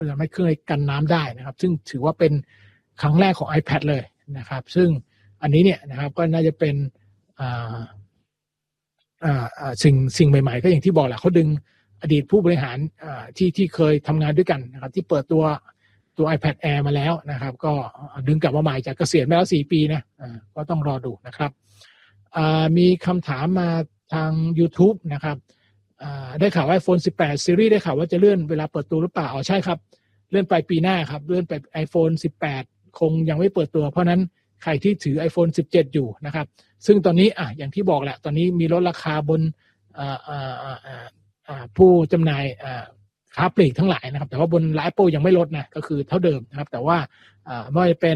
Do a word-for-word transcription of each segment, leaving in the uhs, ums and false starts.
ทำให้เครื่องกันน้ำได้นะครับซึ่งถือว่าเป็นครั้งแรกของ iPad เลยนะครับซึ่งอันนี้เนี่ยนะครับก็น่าจะเป็นอ่าอ่าสิ่งสิ่งใหม่ๆก็อย่างที่บอกแหละเขาดึงอดีตผู้บริหารอ่าที่ที่เคยทำงานด้วยกันนะครับที่เปิดตัวตัว iPad Air มาแล้วนะครับก็ดึงกลับมาใหม่จากเกษียณมาแล้วสี่ปีนะอ่าก็ต้องรอดูนะครับอ่ามีคำถามมาทาง YouTube นะครับได้ข่าวว่า iPhone สิบแปด Series ได้ข่าวว่าจะเลื่อนเวลาเปิดตัวหรือเปล่าอ๋อใช่ครับเลื่อนไปปีหน้าครับเลื่อนไป iPhone สิบแปด คงยังไม่เปิดตัวเพราะนั้นใครที่ถือ iPhone สิบเจ็ด อยู่นะครับซึ่งตอนนี้อ่ะอย่างที่บอกแหละตอนนี้มีลดราคาบนอ่าอ่าอ่าอ่าผู้จำหน่ายอ่าค้าปลีกทั้งหลายนะครับแต่ว่าบน Apple ยังไม่ลดนะก็คือเท่าเดิมนะครับแต่ว่าอ่าไม่ว่าจะเป็น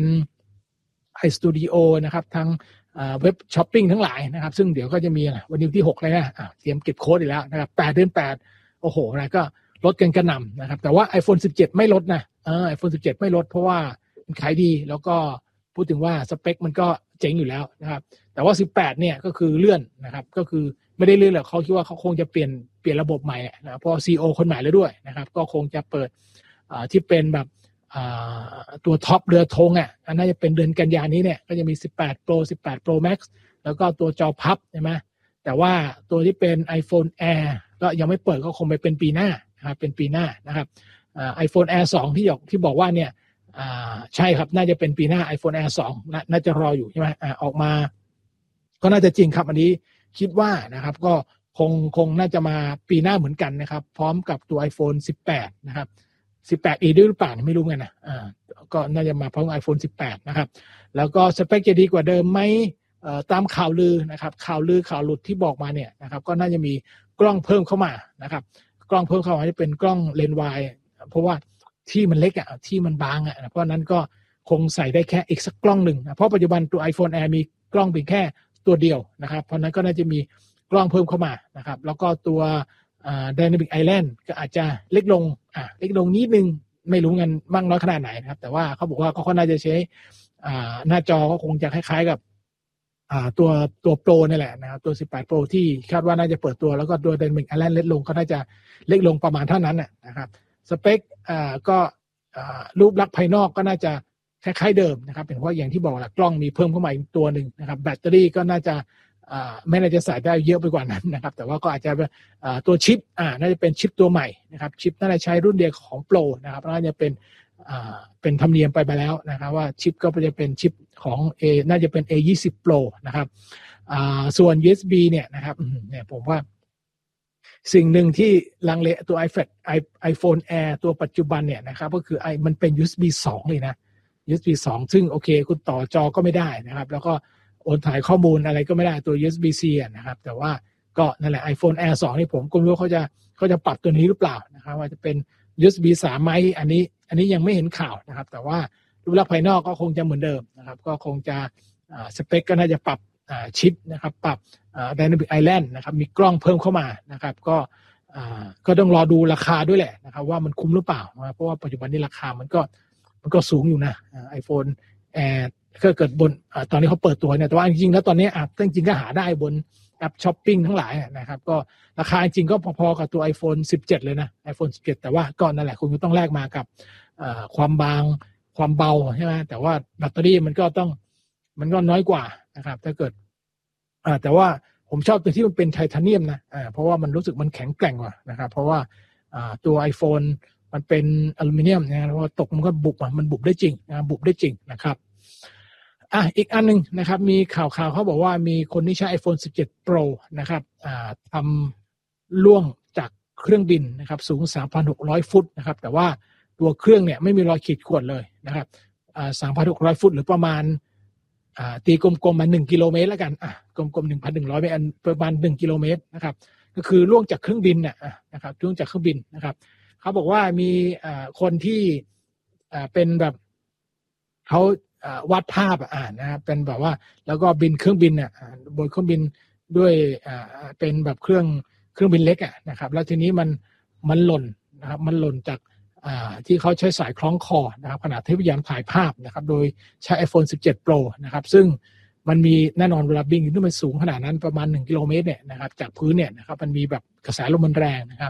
iStudio นะครับทั้งเว็บช้อปปิ้งทั้งหลายนะครับซึ่งเดี๋ยวก็จะมีวันที่หกเลยนะเตรียมเก็บโค้ดอีกแล้วนะครับแปดเดือนแปดโอ้โหนะก็ลดกันกระหน่ำนะครับแต่ว่า iPhone สิบเจ็ด ไม่ลดนะเออ iPhone สิบเจ็ด ไม่ลดเพราะว่ามันขายดีแล้วก็พูดถึงว่าสเปคมันก็เจ๋งอยู่แล้วนะครับแต่ว่าสิบแปดเนี่ยก็คือเลื่อนนะครับก็คือไม่ได้เลื่อนหรอกเขาคิดว่าเขาคงจะเปลี่ยนเปลี่ยนระบบใหม่นะเพราะ ซี อี โอ คนใหม่แล้วด้วยนะครับก็คงจะเปิดที่เป็นแบบตัวท็อปเรือธงอ่ะน่าจะเป็นเดือนกันยายนนี้เนี่ยก็จะมีสิบแปด Pro สิบแปด Pro Max แล้วก็ตัวจอพับใช่ไหมแต่ว่าตัวที่เป็น iPhone Air ก็ยังไม่เปิดก็คงไปเป็นปีหน้านะครับเป็นปีหน้านะครับไอโฟน Air สองที่ที่บอกว่าเนี่ยใช่ครับน่าจะเป็นปีหน้า iPhone Air สองน่าจะรออยู่ใช่ไหมออกมาก็น่าจะจริงครับอันนี้คิดว่านะครับก็คงคงน่าจะมาปีหน้าเหมือนกันนะครับพร้อมกับตัว iPhone สิบแปดนะครับสิบแปด อี ด้วยหรือเปล่าไม่รู้ไงนะอ่าก็น่าจะมาพร้อม iPhone สิบแปดนะครับแล้วก็สเปคจะดีกว่าเดิมไหมเอ่อตามข่าวลือนะครับข่าวลือข่าวหลุดที่บอกมาเนี่ยนะครับก็น่าจะมีกล้องเพิ่มเข้ามานะครับกล้องเพิ่มเข้ามาจะเป็นกล้องเลนส์วายเพราะว่าที่มันเล็กอ่ะที่มันบางอ่ะเพราะนั้นก็คงใส่ได้แค่อีกสักกล้องหนึ่งนะเพราะปัจจุบันตัว iPhone Air มีกล้องเพียงแค่ตัวเดียวนะครับเพราะนั้นก็น่าจะมีกล้องเพิ่มเข้ามานะครับแล้วก็ตัวDynamic Island ก็อาจจะเล็กลงอ่าเล็กลงนิดนึงไม่รู้กันมากน้อยขนาดไหนนะครับแต่ว่าเขาบอกว่าเขาน่าจะใช้อ่าหน้าจอก็คงจะคล้ายๆกับอ่าตัวตัวโปรนี่แหละนะครับตัวสิบแปด Pro ที่คาดว่าน่าจะเปิดตัวแล้วก็ตัว Dynamic Island เล็กลงก็น่าจะเล็กลงประมาณเท่านั้นนะครับสเปคอ่าก็อ่ารูปลักษณ์ภายนอกก็น่าจะคล้ายๆเดิมนะครับเป็นเพราะอย่างที่บอกแหละกล้องมีเพิ่มเข้ามาอีกตัวหนึ่งนะครับแบตเตอรี่ก็น่าจะไม่น่าจะใส่ได้เยอะไปกว่านั้นนะครับแต่ว่าก็อาจจะตัวชิปอ่าน่าจะเป็นชิปตัวใหม่นะครับชิปน่าจะใช้รุ่นเดียวของโปรนะครับน่าจะเป็นอ่าเป็นธรรมเนียมไปไปแล้วนะครับว่าชิปก็จะเป็นชิปของ A น่าจะเป็น เอ ยี่สิบ Pro นะครับอ่าส่วน ยู เอส บี เนี่ยนะครับเนี่ยผมว่าสิ่งหนึ่งที่ลังเลตัว iPad iPhone Air ตัวปัจจุบันเนี่ยนะครับก็คือไอมันเป็น ยู เอส บี สองเลยนะ ยู เอส บี สองซึ่งโอเคคุณต่อจอก็ไม่ได้นะครับแล้วก็โอนถ่ายข้อมูลอะไรก็ไม่ได้ตัว ยู เอส บี ซี นะครับแต่ว่าก็นั่นแหละ iPhone Air สองนี่ผมก็ไม่รู้เขาจะเขาจะปรับตัวนี้หรือเปล่านะครับว่าจะเป็น ยู เอส บี สามไหมอันนี้อันนี้ยังไม่เห็นข่าวนะครับแต่ว่ารูปลักษณ์ภายนอกก็คงจะเหมือนเดิมนะครับก็คงจะสเปคก็น่าจะปรับชิปนะครับปรับ Dynamic Island นะครับมีกล้องเพิ่มเข้ามานะครับก็ก็ต้องรอดูราคาด้วยแหละนะครับว่ามันคุ้มหรือเปล่าเพราะว่าปัจจุบันนี้ราคามันก็มันก็สูงอยู่นะ iPhone Airก็เกิดบนอตอนนี้เขาเปิดตัวเนี่ยแต่ว่าจริงๆแล้วตอนนี้อ่ะจริงๆก็หาได้บนแอปช้อปปิ้งทั้งหลายนะครับก็ราคาจริงๆก็พอๆกับตัว iPhone สิบเจ็ดเลยนะ iPhone สิบเจ็ดแต่ว่าก็นั่นแหละคุณก็ต้องแลกมากับความบางความเบาใช่ไหมแต่ว่าแบตเตอรี่มันก็ต้องมันก็น้อยกว่านะครับถ้าเกิดแต่ว่าผมชอบตัวที่มันเป็นไทเทเนียมนะเพราะว่ามันรู้สึกมันแข็งแกร่งกว่านะครับเพราะว่าตัว iPhone มันเป็นอลูมิเนียมนะเพราะว่าตกมันก็บุบมันบุบได้จริงนะบุบได้จริงนะครับอ่ะอีกอันนึงนะครับมีข่าวข่าวเขาบอกว่ามีคนที่ใช้ iPhone สิบเจ็ด Pro นะครับอ่าทำล่วงจากเครื่องบินนะครับสูง สามพันหกร้อย ฟุตนะครับแต่ว่าตัวเครื่องเนี่ยไม่มีรอยขีดข่วนเลยนะครับอ่า สามพันหกร้อย ฟุตหรือประมาณอ่าตีกลมๆมาหนึ่งกิโลเมตรแล้วกันอ่ะกลมๆ หนึ่งพันหนึ่งร้อย เมตรประมาณหนึ่งกิโลเมตรนะครับก็คือล่วงจากเครื่องบินน่ะนะครับล่วงจากเครื่องบินนะครับเขาบอกว่ามีอ่าคนที่อ่าเป็นแบบเขาวาดภาพอ่านนะครับเป็นแบบว่าแล้วก็บินเครื่องบินอ่ะบนเครื่องบินด้วยอ่าเป็นแบบเครื่องเครื่องบินเล็กอ่ะนะครับแล้วทีนี้มันมันหล่นนะครับมันหล่นจากอ่าที่เขาใช้สายคล้องคอนะครับขณะที่พยายามถ่ายภาพนะครับโดยใช้ iPhone สิบเจ็ด Pro นะครับซึ่งมันมีแน่นอนเวลาบินที่มันสูงขนาดนั้นประมาณหนึ่งกิโลเมตรเนี่ยนะครับจากพื้นเนี่ยนะครับมันมีแบบกระแสลมมันแรงนะครับ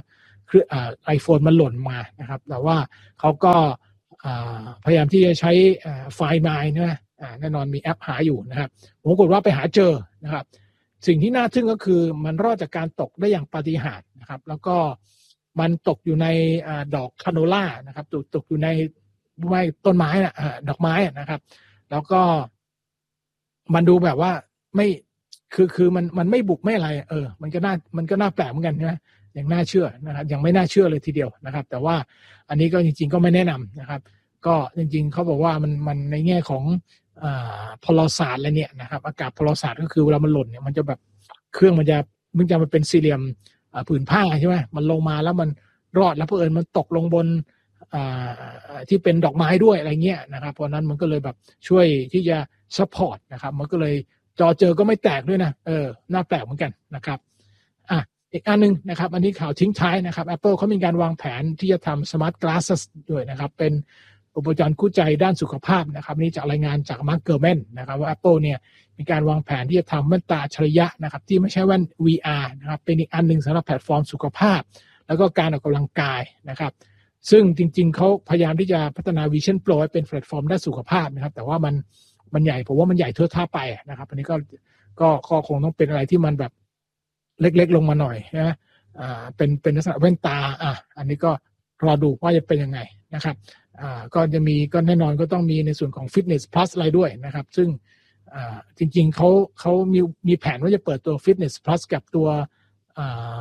เครื่องไอโฟนมันหล่นมานะครับแต่ว่าเขาก็พยายามที่จะใช้ไฟล์ไมล์นะแน่นอนมีแอปหาอยู่นะครับผมกดว่าไปหาเจอนะครับสิ่งที่น่าทึ่งก็คือมันรอดจากการตกได้อย่างปาฏิหาริย์นะครับแล้วก็มันตกอยู่ในดอกคาโนล่านะครับตกตกอยู่ในไม้ต้นไม้นะดอกไม้นะครับแล้วก็มันดูแบบว่าไม่คือคือมันมันไม่บุกไม่อะไรเออมันก็น่ามันก็น่าแปลกเหมือนกันใช่ไหมอย่างน่าเชื่อนะครับยังไม่น่าเชื่อเลยทีเดียวนะครับแต่ว่าอันนี้ก็จริงๆก็ไม่แนะนำนะครับก็จริงๆเขาบอกว่ามันมันในแง่ของอ่าพลศาสตร์อะไรเนี่ยนะครับอากาศพลศาสตร์ก็คือเวลามันหล่นเนี่ยมันจะแบบเครื่องมันจะมันจะมันเป็นสี่เหลี่ยมผืนผ้าใช่ไหมมันลงมาแล้วมันรอดแล้วเผอิญมันตกลงบนที่เป็นดอกไม้ด้วยอะไรเงี้ยนะครับเพราะนั้นมันก็เลยแบบช่วยที่จะซัพพอร์ตนะครับมันก็เลยจอเจอก็ไม่แตกด้วยนะเออน่าแปลกเหมือนกันนะครับอ่ะอีกอันนึงนะครับอันนี้ข่าวทิ้งท้ายนะครับ Apple เขามีการวางแผนที่จะทำ Smart Glasses ด้วยนะครับเป็นอุปกรณ์คู่ใจด้านสุขภาพนะครับนี่จากรายงานจากมาร์คเกอร์แมนนะครับว่า Apple เนี่ยมีการวางแผนที่จะทำแว่นตาอัจฉริยะนะครับที่ไม่ใช่แว่น วี อาร์ นะครับเป็นอีกอันหนึ่งสำหรับแพลตฟอร์มสุขภาพแล้วก็การออกกำลังกายนะครับซึ่งจริงๆเขาพยายามที่จะพัฒนา Vision Pro ให้เป็นแพลตฟอร์มด้านสุขภาพนะครับแต่ว่ามันมันใหญ่ผมว่ามันใหญ่เท่าท่าไปนะครับอันนี้ก็ก็ก็คงต้องเป็นอะไรที่มันแบบเล็กๆลงมาหน่อยนะอ่าเป็นเป็นลักษณะแว่นตาอ่ะอันนี้ก็รอดูว่าจะเป็นยังไงนะครับอ่าก็จะมีก็แน่นอนก็ต้องมีในส่วนของ Fitness Plus อะไรด้วยนะครับซึ่งอ่าจริงๆเขาเขามีมีแผนว่าจะเปิดตัว Fitness Plus กับตัวอ่า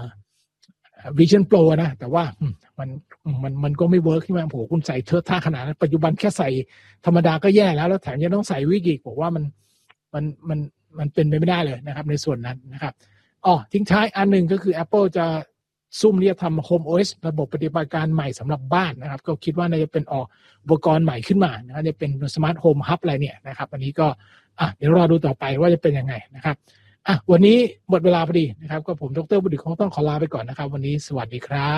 Vision Pro นะแต่ว่ามันมันมันก็ไม่เวิร์กใช่ไหมโหคุณใส่เทอะท่าขนาดนั้นปัจจุบันแค่ใส่ธรรมดาก็แย่แล้วแล้วแถมยังต้องใส่วิกอีกบอกว่ามันมันมันมันเป็นไปไม่ได้เลยนะครับในส่วนนั้นนะครับอ๋อทิ้งท้ายอันหนึ่งก็คือ Apple จะซุ่มเรียกทำ Home โอ เอส ระบบปฏิบัติการใหม่สำหรับบ้านนะครับก็คิดว่าน่าจะเป็นออกอุปกรณ์ใหม่ขึ้นมานะจะเป็น Smart Home Hub อะไรเนี่ยนะครับอันนี้ก็อ่ะเดี๋ยวรอดูต่อไปว่าจะเป็นยังไงนะครับอ่ะวันนี้หมดเวลาพอดีนะครับก็ผมดร.บุดิษฐ์คงต้องขอลาไปก่อนนะครับวันนี้สวัสดีครับ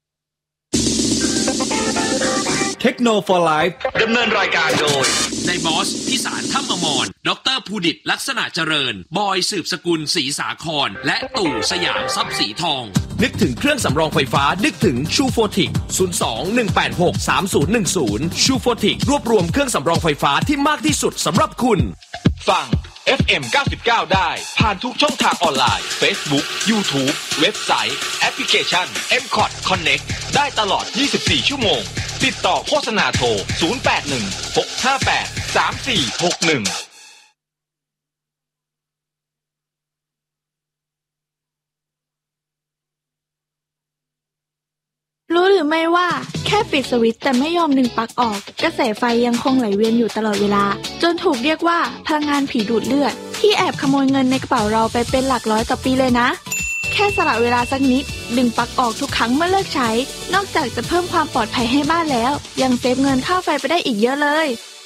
เทคโนโลยี Life ดำเนินรายการโดยในบอสพิสารถ้ำอมรดร.ภูดิษฐ์ลักษณะเจริญบอยสืบสกุลศรีสาครและตู่สยามทรัพย์สีทองนึกถึงเครื่องสำรองไฟฟ้านึกถึงชูโฟติกศูนย์ สอง หนึ่ง แปด หก สาม ศูนย์ หนึ่ง ศูนย์ชูโฟติกรวบรวมเครื่องสำรองไฟฟ้าที่มากที่สุดสำหรับคุณฟัง เอฟ เอ็ม เก้าสิบเก้า ได้ผ่านทุกช่องทางออนไลน์ Facebook YouTube เว็บไซต์แอปพลิเคชัน เอ็ม คอท Connect ได้ตลอดยี่สิบสี่ชั่วโมงติดต่อโฆษณาโทรศูนย์ แปด หนึ่ง หก ห้า แปด สาม สี่ หก หนึ่งรู้หรือไม่ว่าแค่ปิดสวิตช์แต่ไม่ยอมดึงปลั๊กออกกระแสไฟยังคงไหลเวียนอยู่ตลอดเวลาจนถูกเรียกว่าพลังงานผีดูดเลือดที่แอบขโมยเงินในกระเป๋าเราไปเป็นหลักร้อยต่อปีเลยนะแค่สละเวลาสักนิดดึงปลั๊กออกทุกครั้งเมื่อเลิกใช้นอกจากจะเพิ่มความปลอดภัยให้บ้านแล้วยังเซฟเงินค่าไฟไปได้อีกเยอะเลย